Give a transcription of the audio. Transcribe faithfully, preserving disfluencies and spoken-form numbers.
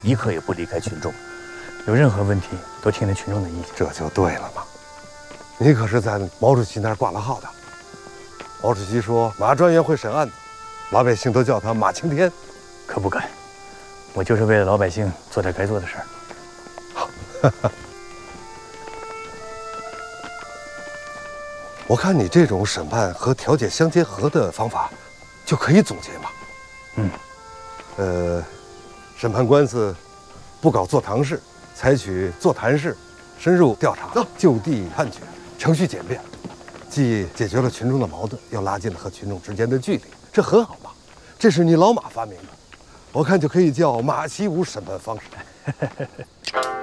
一刻也不离开群众，有任何问题都听听群众的意见。 这就对了嘛。你可是在毛主席那儿挂了号的。毛主席说马专员会审案子，老百姓都叫他马青天。 可不敢，我就是为了老百姓做点该做的事儿。 好，我看你这种审判和调解相结合的方法，就可以总结嘛。 嗯， 呃，审判官司不搞坐堂式，采取座谈式，深入调查，就地判决，程序简便，既解决了群众的矛盾，又拉近了和群众之间的距离，这很好嘛。这是你老马发明的，我看就可以叫马习武审判方式。